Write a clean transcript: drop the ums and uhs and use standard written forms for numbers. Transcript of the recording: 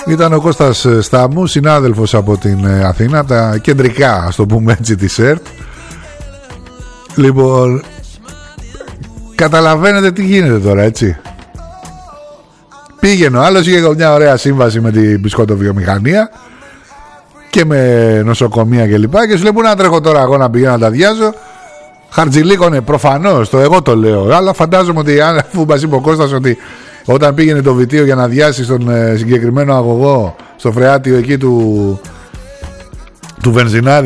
Ήταν ο Κώστας Στάμου, συνάδελφος από την Αθήνα, τα κεντρικά, ας το πούμε έτσι, της ΕΡΤ. Λοιπόν, καταλαβαίνετε τι γίνεται τώρα, έτσι. Πήγαινε ο άλλος, είχε μια ωραία σύμβαση με την μπισκοτοβιομηχανία και με νοσοκομεία κλπ. Και σου λέει, πού να τρέχω τώρα εγώ να πηγαίνω να τα διάζω. Χαρτζηλίκωνε, προφανώς, εγώ το λέω. Αλλά φαντάζομαι ότι αφού μας είπε ο Κώστας ότι όταν πήγαινε το Βιτίο για να διάσει στον συγκεκριμένο αγωγό, στο φρεάτιο εκεί του βενζινάδη,